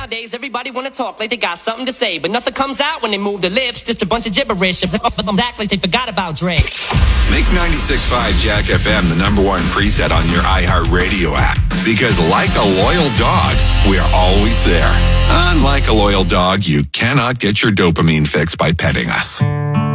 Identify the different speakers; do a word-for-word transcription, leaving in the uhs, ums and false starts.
Speaker 1: Nowadays, everybody wanna talk like they got something to say, but nothing comes out when they move their lips. Just a bunch of gibberish. If them act like they forgot about Dre.
Speaker 2: Make ninety-six point five Jack F M the number one preset on your iHeartRadio app. Because like a loyal dog, we're always there. Unlike a loyal dog, you cannot get your dopamine fix by petting us.